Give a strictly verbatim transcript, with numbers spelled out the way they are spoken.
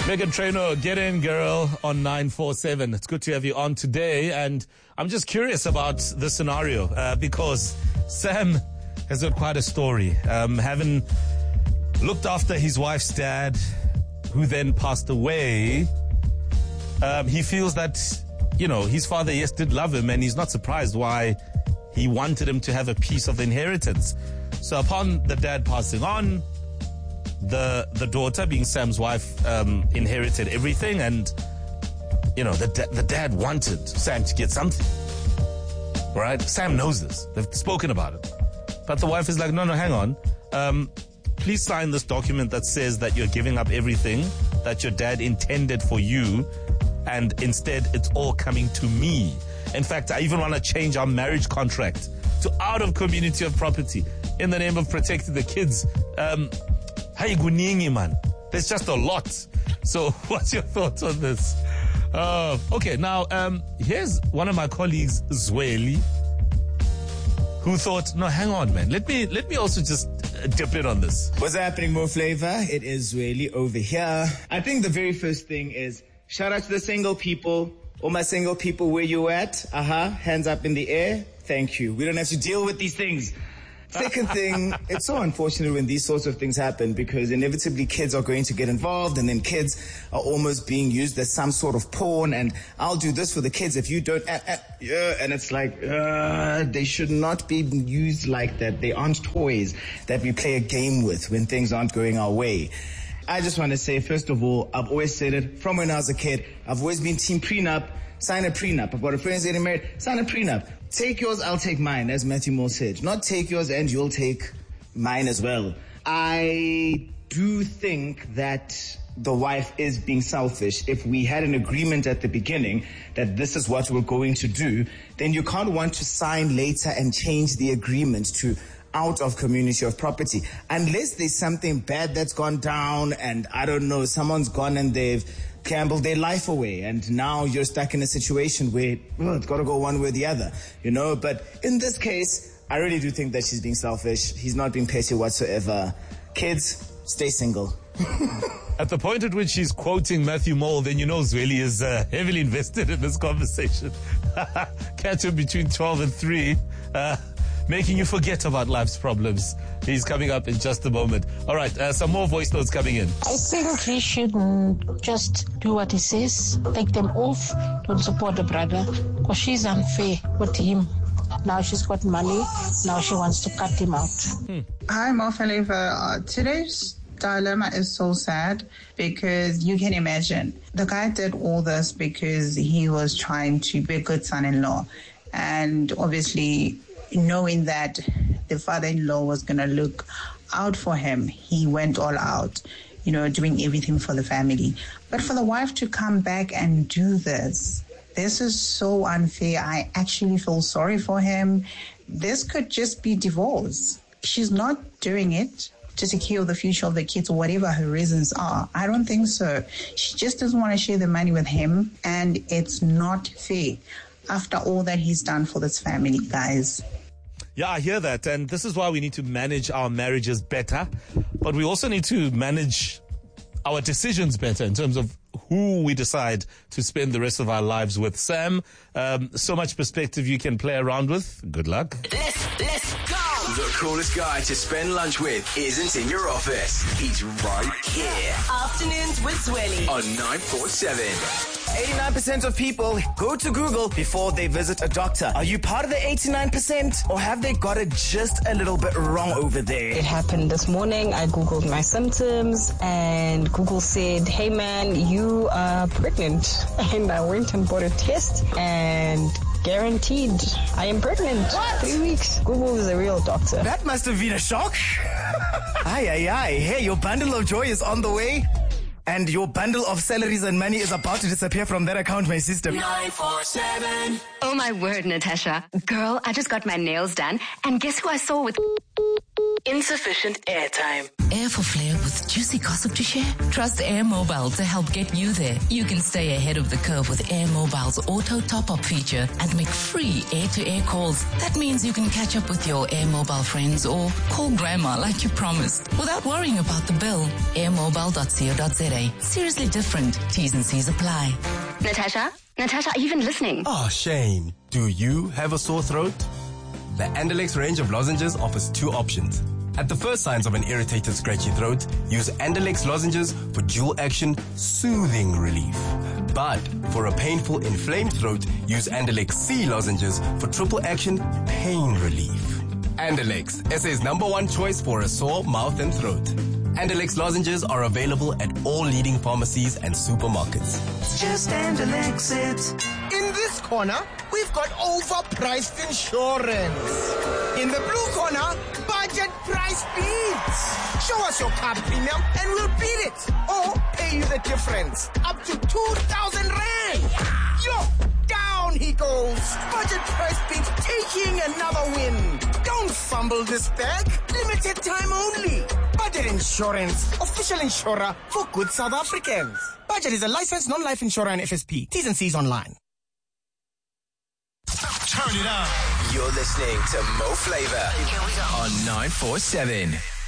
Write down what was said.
Meghan Trainor, get in, girl, on nine four seven. It's good to have you on today, and I'm just curious about the scenario uh, because Sam has got quite a story. Um, having looked after his wife's dad, who then passed away, um, he feels that, you know, his father, yes, did love him, and he's not surprised why he wanted him to have a piece of the inheritance. So upon the dad passing on, the the daughter, being Sam's wife, um, inherited everything, and, you know, the, da- the dad wanted Sam to get something. Right? Sam knows this. They've spoken about it. But the wife is like, no, no, hang on. Um, please sign this document that says that you're giving up everything that your dad intended for you, and instead it's all coming to me. In fact, I even want to change our marriage contract to out of community of property in the name of protecting the kids. Um, hey, guningi, man. There's just a lot. So what's your thoughts on this? Uh, okay, now, um, here's one of my colleagues, Zweli, who thought, no, hang on, man. Let me let me also just uh, dip in on this. What's happening, Mo Flavor? It is Zweli over here. I think the very first thing is, shout out to the single people. All my single people, where you at? Uh-huh. Hands up in the air. Thank you. We don't have to deal with these things. Second thing, it's so unfortunate when these sorts of things happen because inevitably kids are going to get involved, and then kids are almost being used as some sort of pawn, and I'll do this for the kids if you don't. Uh, uh, yeah, and it's like, uh, they should not be used like that. They aren't toys that we play a game with when things aren't going our way. I just want to say, first of all, I've always said it from when I was a kid. I've always been team prenup. Sign a prenup. I've got a friend getting married. Sign a prenup. Take yours, I'll take mine, as Matthew Moore said. Not take yours and you'll take mine as well. I do think that the wife is being selfish. If we had an agreement at the beginning that this is what we're going to do, then you can't want to sign later and change the agreement to out of community of property. Unless there's something bad that's gone down and, I don't know, someone's gone and they've gambled their life away, and now you're stuck in a situation where, well, it's got to go one way or the other, you know. But in this case, I really do think that she's being selfish. He's not being petty whatsoever. Kids, stay single. At the point at which she's quoting Matthew Mole, then you know Zweli is uh, heavily invested in this conversation. Catch him between twelve and three, uh, making you forget about life's problems. He's coming up in just a moment. All right, uh, some more voice notes coming in. I think he shouldn't just do what he says, take them off, don't support the brother, because she's unfair with him. Now she's got money, now she wants to cut him out. Hmm. Hi, Mo Flavor. Uh, today's dilemma is so sad because you can imagine the guy did all this because he was trying to be a good son-in-law, and obviously knowing that the father-in-law was going to look out for him, he went all out, you know, doing everything for the family. But for the wife to come back and do this, this is so unfair. I actually feel sorry for him. This could just be divorce. She's not doing it to secure the future of the kids or whatever her reasons are. I don't think so. She just doesn't want to share the money with him, and it's not fair after all that he's done for this family, guys. Yeah, I hear that, and this is why we need to manage our marriages better, but we also need to manage our decisions better in terms of who we decide to spend the rest of our lives with. Sam, um, so much perspective you can play around with. Good luck. Let's, let's go! The coolest guy to spend lunch with isn't in your office. He's right here. Afternoons with Zweli on nine four seven. eighty-nine percent of people go to Google before they visit a doctor. Are you part of the eighty-nine percent, or have they got it just a little bit wrong over there? It happened this morning. I Googled my symptoms and Google said, hey man, you are pregnant. And I went and bought a test and guaranteed I am pregnant. What? Three weeks. Google is a real doctor. That must have been a shock. Aye, aye, aye. Hey, your bundle of joy is on the way. And your bundle of salaries and money is about to disappear from that account, my sister. nine four seven. Oh my word, Natasha. Girl, I just got my nails done, and guess who I saw with... insufficient airtime. Air for flair with juicy gossip to share? Trust Air Mobile to help get you there. You can stay ahead of the curve with Air Mobile's auto top-up feature and make free air-to-air calls. That means you can catch up with your Air Mobile friends or call grandma like you promised without worrying about the bill. air mobile dot co dot za. Seriously different. T's and C's apply. Natasha? Natasha, are you even listening? Oh, Shane. Do you have a sore throat? The Andalex range of lozenges offers two options. At the first signs of an irritated, scratchy throat, use Andalex lozenges for dual-action soothing relief. But for a painful, inflamed throat, use Andalex C lozenges for triple-action pain relief. Andalex, S A's number one choice for a sore mouth and throat. Andalex lozenges are available at all leading pharmacies and supermarkets. Just Andalex it. In this corner, we've got overpriced insurance. In the blue corner, budget price beats. Show us your car premium and we'll beat it. Or pay you the difference. Up to two thousand rand. Yo, down he goes. Budget price beats taking another win. Don't fumble this bag. Limited time only. Budget Insurance, official insurer for good South Africans. Budget is a licensed non-life insurer and F S P. T's and C's online. Turn it up. You're listening to Mo Flava on nine four seven.